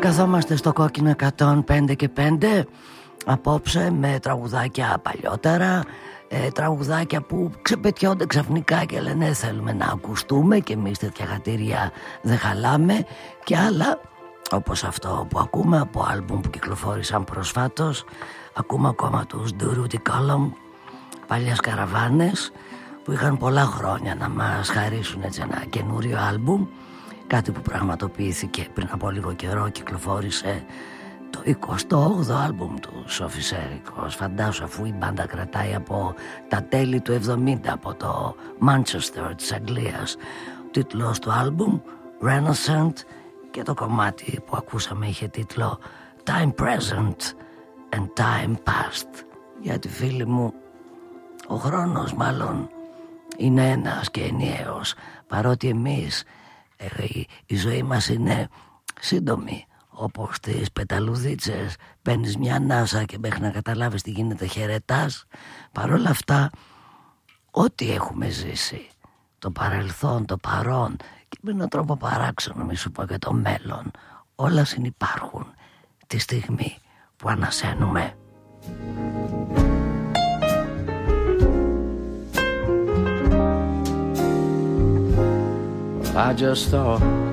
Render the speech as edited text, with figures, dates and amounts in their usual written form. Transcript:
Καθόμαστε στο κόκκινο 105 και 5 απόψε με τραγουδάκια παλιότερα, τραγουδάκια που ξεπετιώνται ξαφνικά και λένε θέλουμε να ακουστούμε και εμείς τέτοια χατήρια δεν χαλάμε, και άλλα όπως αυτό που ακούμε από άλμπουμ που κυκλοφόρησαν προσφάτως. Ακούμε ακόμα τους Durutti Column, παλιές καραβάνες που είχαν πολλά χρόνια να μας χαρίσουν έτσι ένα καινούριο άλμπουμ, κάτι που πραγματοποιήθηκε πριν από λίγο καιρό. Κυκλοφόρησε το 28ο άλμπουμ του Σόφι Σέρικος. Φαντάσου, αφού η μπάντα κρατάει από τα τέλη του 70, από το Manchester της Αγγλίας. Ο τίτλος του άλμπουμ Renaissance, και το κομμάτι που ακούσαμε είχε τίτλο Time Present and Time Past. Γιατί φίλοι μου, ο χρόνος μάλλον είναι ένας και ενιαίος, παρότι εμείς η ζωή μας είναι σύντομη, όπως τις πεταλουδίτσες, παίρνεις μια ανάσα και μέχρι να καταλάβεις τι γίνεται χαιρετάς. Παρόλα αυτά, ό,τι έχουμε ζήσει, το παρελθόν, το παρόν και με έναν τρόπο παράξενο μη σου πω και το μέλλον, όλα συνυπάρχουν τη στιγμή που ανασένουμε. I just thought